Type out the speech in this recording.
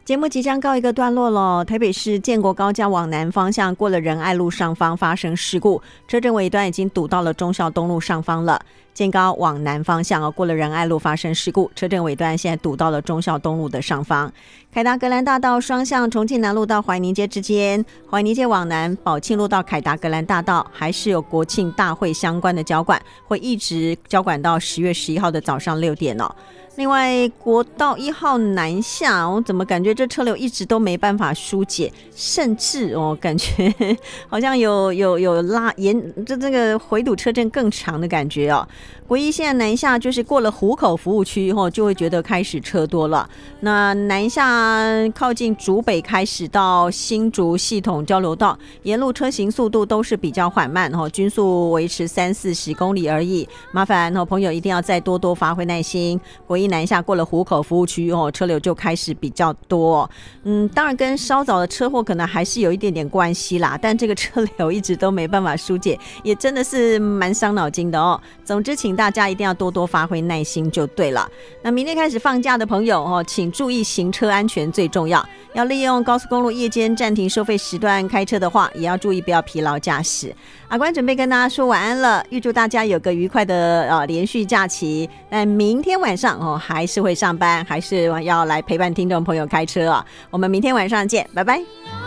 节目即将告一个段落了，台北市建国高架往南方向过了仁爱路上方发生事故，车阵尾端已经堵到了忠孝东路上方了。建高往南方向过了仁爱路发生事故，车阵尾端现在堵到了忠孝东路的上方。凯达格兰大道双向重庆南路到怀宁街之间，怀宁街往南宝庆路到凯达格兰大道还是有国庆大会相关的交管，会一直交管到10月11号的早上6点哦。另外国道1号南下，我怎么感觉这车流一直都没办法疏解，甚至感觉好像有拉延，这个回堵车阵更长的感觉哦。国一现在南下就是过了湖口服务区以后，就会觉得开始车多了。那南下靠近竹北开始到新竹系统交流道，沿路车行速度都是比较缓慢，均速维持30-40公里而已。麻烦朋友一定要再多多发挥耐心。国一南下过了湖口服务区车流就开始比较多。当然跟稍早的车祸可能还是有一点点关系啦，但这个车流一直都没办法疏解，也真的是蛮伤脑筋的哦。总之请大家一定要多多发挥耐心就对了。那明天开始放假的朋友请注意行车安全最重要，要利用高速公路夜间暂停收费时段开车的话，也要注意不要疲劳驾驶。阿关准备跟大家说晚安了，预祝大家有个愉快的连续假期。但明天晚上还是会上班，还是要来陪伴听众朋友开车啊。我们明天晚上见，拜拜。